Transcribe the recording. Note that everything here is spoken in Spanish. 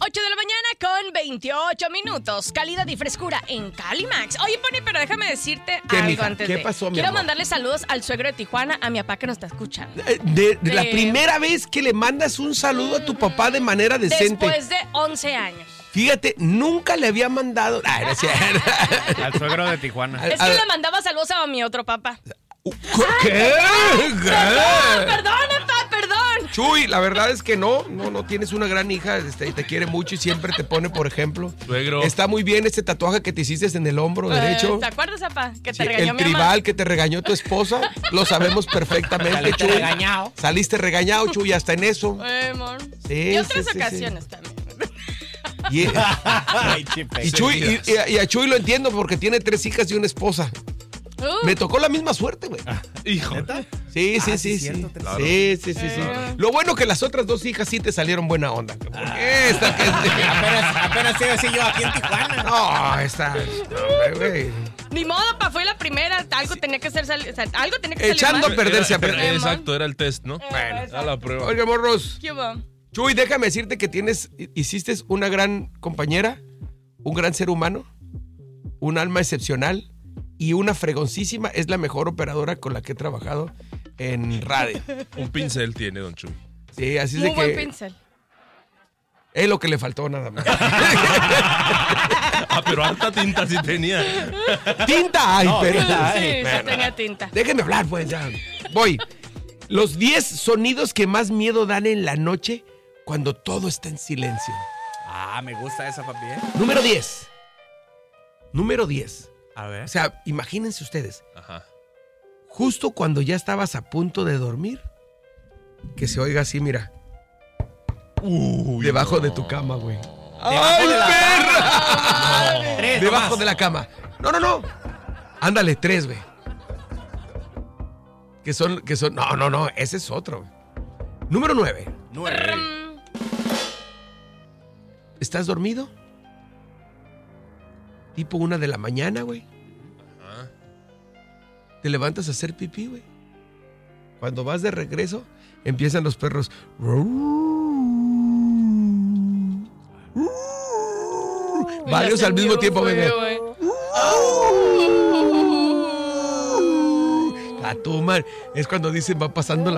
8 de la mañana con 28 minutos. Calidad y frescura en Calimax. Oye, Pony, pero déjame decirte algo mija? antes ¿Qué de... pasó, mi Quiero amor? mandarle saludos al suegro de Tijuana, a mi papá que nos está escuchando. La primera vez que le mandas un saludo a tu papá de manera decente. Después de 11 años. Fíjate, nunca le había mandado... Ay, no es cierto. Al suegro de Tijuana. Es que le mandaba saludos a mi otro papá. ¿Qué? Perdón, papá, perdón. Chuy, la verdad es que no tienes una gran hija, y te quiere mucho y siempre te pone, por ejemplo. Suegro. Está muy bien este tatuaje que te hiciste en el hombro derecho. ¿Te acuerdas, papá? Que te Sí, regañó el mi mamá. tribal que te regañó tu esposa, lo sabemos perfectamente, Saliste Chuy. regañado. Saliste regañado, Chuy, hasta en eso. Sí, Y otras sí, sí, ocasiones también. Y Chuy, y a Chuy lo entiendo porque tiene 3 hijas y una esposa. Me tocó la misma suerte, güey. Hijo. Sí. cierto, Sí. Lo bueno que las otras 2 hijas sí te salieron buena onda. Porque esta que Apenas iba a decir yo aquí en Tijuana. No, esta. Güey. Ni modo, pa, fue la primera. Algo tenía que ser algo tenía que salir Echando a mal. perderse a perder. Exacto, era el test, ¿no? A la prueba. Oiga, morros. ¿Qué hubo? Chuy, déjame decirte que hiciste una gran compañera, un gran ser humano, un alma excepcional y una fregoncísima. Es la mejor operadora con la que he trabajado en radio. Un pincel tiene, don Chuy. Sí, así es Muy de buen que pincel. es lo que le faltó nada más. Pero harta tinta sí tenía. ¡Tinta! ¡Ay, pero! Sí, tenía tinta. Déjenme hablar, pues ya. Voy. Los 10 sonidos que más miedo dan en la noche cuando todo está en silencio. Me gusta esa, papi. Número 10. Número 10. A ver. O sea, imagínense ustedes. Ajá. Justo cuando ya estabas a punto de dormir, que se oiga así, mira. Debajo de tu cama, güey. ¡Ay, perra! Tres Debajo nomás. de la cama. No. Ándale, 3, güey. Que son. No, ese es otro. Número 9. 9. ¿Estás dormido? Tipo 1 de la mañana, güey. Ajá. Te levantas a hacer pipí, güey. Cuando vas de regreso, empiezan los perros. Varios al mismo tiempo, bebé. A tu madre. Es cuando dicen va pasando la